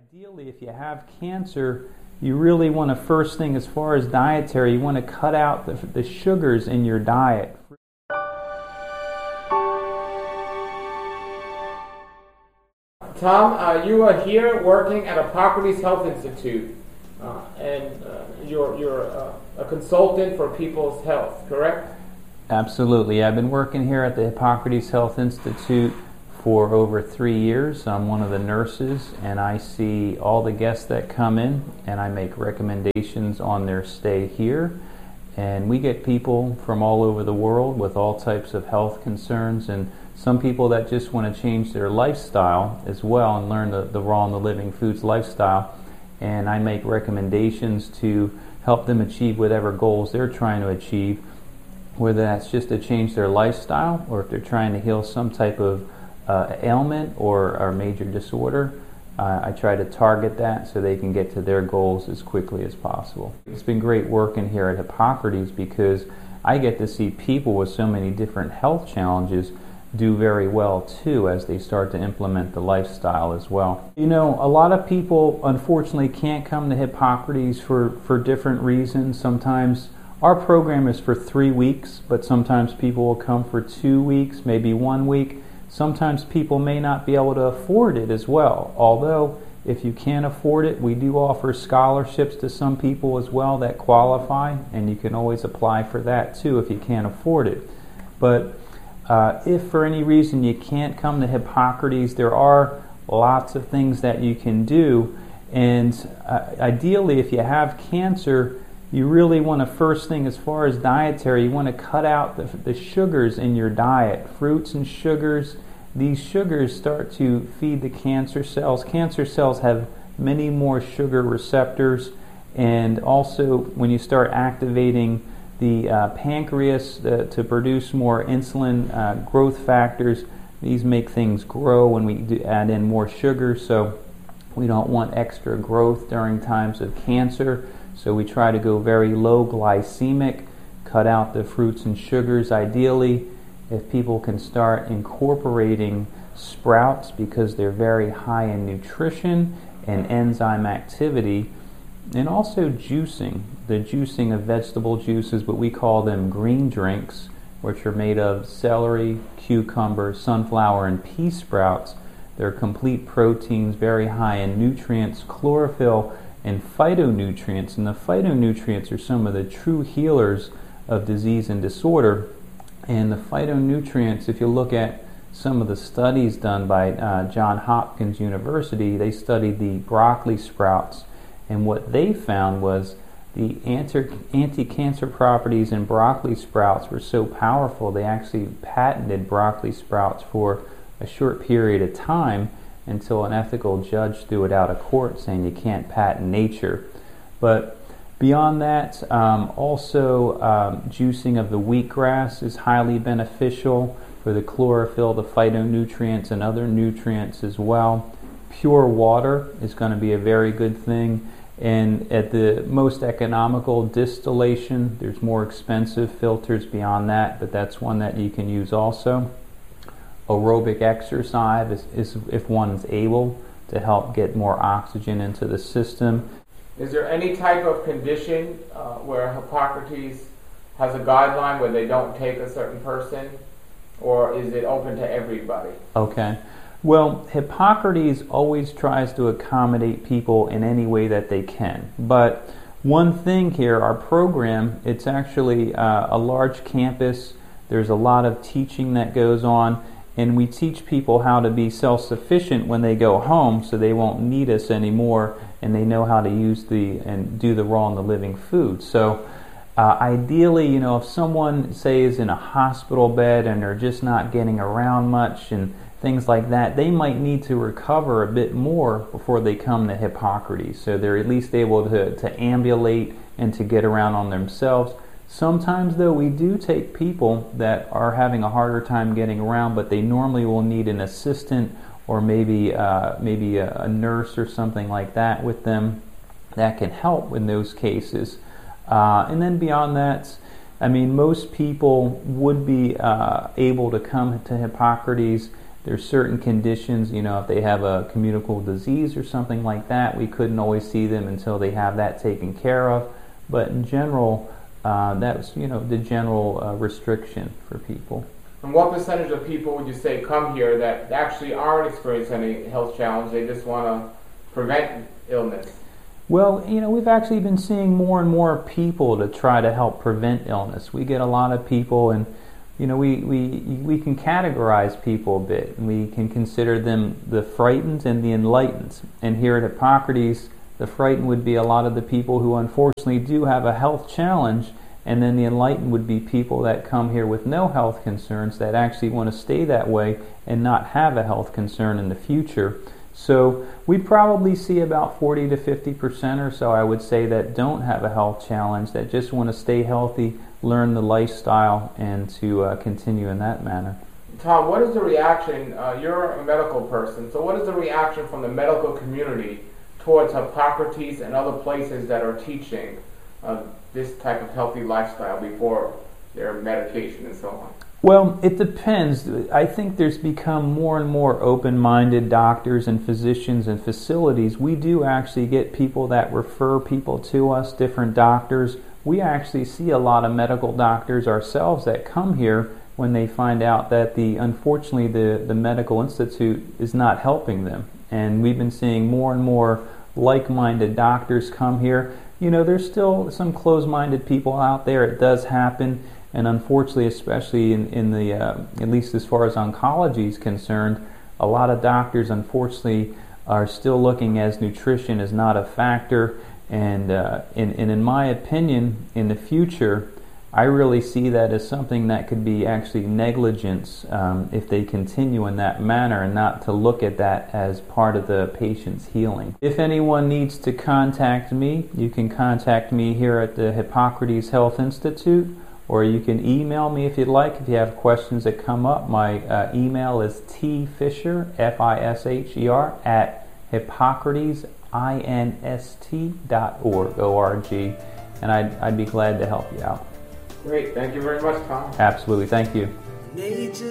Ideally, if you have cancer, you really want to, first thing as far as dietary, you want to cut out the sugars in your diet. Tom, you are here working at Hippocrates Health Institute, and you're a consultant for people's health, correct? Absolutely. I've been working here at the Hippocrates Health Institute for over 3 years. I'm one of the nurses, and I see all the guests that come in, and I make recommendations on their stay here. And we get people from all over the world with all types of health concerns, and some people that just want to change their lifestyle as well and learn the Raw and the Living Foods lifestyle. And I make recommendations to help them achieve whatever goals they're trying to achieve, whether that's just to change their lifestyle or if they're trying to heal some type of ailment or major disorder. I try to target that so they can get to their goals as quickly as possible. It's been great working here at Hippocrates because I get to see people with so many different health challenges do very well too as they start to implement the lifestyle as well. You know, a lot of people unfortunately can't come to Hippocrates for different reasons. Sometimes our program is for 3 weeks, but sometimes people will come for 2 weeks, maybe 1 week. Sometimes people may not be able to afford it as well. Although, if you can't afford it, we do offer scholarships to some people as well that qualify, and you can always apply for that too if you can't afford it. But if for any reason you can't come to Hippocrates, there are lots of things that you can do. And ideally, if you have cancer, you really want to, first thing as far as dietary, you want to cut out the sugars in your diet. Fruits and sugars, these sugars start to feed the cancer cells. Cancer cells have many more sugar receptors, and also when you start activating the pancreas to produce more insulin growth factors, these make things grow when we add in more sugar, so we don't want extra growth during times of cancer. So we try to go very low glycemic, cut out the fruits and sugars. Ideally, if people can start incorporating sprouts because they're very high in nutrition and enzyme activity, and also juicing. The juicing of vegetable juices, but we call them green drinks, which are made of celery, cucumber, sunflower, and pea sprouts. They're complete proteins, very high in nutrients, chlorophyll, and phytonutrients. And the phytonutrients are some of the true healers of disease and disorder. And the phytonutrients, if you look at some of the studies done by Johns Hopkins University, they studied the broccoli sprouts, and what they found was the anti-cancer properties in broccoli sprouts were so powerful they actually patented broccoli sprouts for a short period of time until an ethical judge threw it out of court saying you can't patent nature. But beyond that, also juicing of the wheatgrass is highly beneficial for the chlorophyll, the phytonutrients, and other nutrients as well. Pure water is going to be a very good thing. And at the most economical, distillation. There's more expensive filters beyond that, but that's one that you can use also. Aerobic exercise is if one's able to help get more oxygen into the system. Is there any type of condition where Hippocrates has a guideline where they don't take a certain person, or is it open to everybody? Okay. Well, Hippocrates always tries to accommodate people in any way that they can. But one thing here, our program, it's actually a large campus. There's a lot of teaching that goes on. And we teach people how to be self-sufficient when they go home so they won't need us anymore, and they know how to use and do the Raw and the Living Food. So ideally, you know, if someone, say, is in a hospital bed and they're just not getting around much and things like that, they might need to recover a bit more before they come to Hippocrates. So they're at least able to ambulate and to get around on themselves. Sometimes, though, we do take people that are having a harder time getting around, but they normally will need an assistant or maybe a nurse or something like that with them that can help in those cases. And then beyond that, I mean, most people would be able to come to Hippocrates. There's certain conditions, if they have a communicable disease or something like that, we couldn't always see them until they have that taken care of. But in general, that's the general restriction for people. And what percentage of people would you say come here that actually aren't experiencing any health challenge? They just want to prevent illness? Well, we've actually been seeing more and more people to try to help prevent illness. We get a lot of people, and we can categorize people a bit. We can consider them the frightened and the enlightened. And here at Hippocrates, the frightened would be a lot of the people who unfortunately do have a health challenge, and then the enlightened would be people that come here with no health concerns, that actually want to stay that way and not have a health concern in the future. So we probably see about 40 to 50% or so, I would say, that don't have a health challenge, that just want to stay healthy, learn the lifestyle, and to continue in that manner. Tom, what is the reaction? You're a medical person, so what is the reaction from the medical community towards Hippocrates and other places that are teaching this type of healthy lifestyle before their medication and so on? Well, it depends. I think there's become more and more open-minded doctors and physicians and facilities. We do actually get people that refer people to us, different doctors. We actually see a lot of medical doctors ourselves that come here when they find out that unfortunately the medical institute is not helping them. And we've been seeing more and more like-minded doctors come here. There's still some closed-minded people out there. It does happen. And unfortunately, especially in the, at least as far as oncology is concerned, a lot of doctors, unfortunately, are still looking as nutrition is not a factor. And in my opinion, in the future, I really see that as something that could be actually negligence if they continue in that manner, and not to look at that as part of the patient's healing. If anyone needs to contact me, you can contact me here at the Hippocrates Health Institute, or you can email me if you'd like. If you have questions that come up, my email is tfisher, Fisher, at hippocratesinst.org, and I'd be glad to help you out. Great. Thank you very much, Tom. Absolutely. Thank you.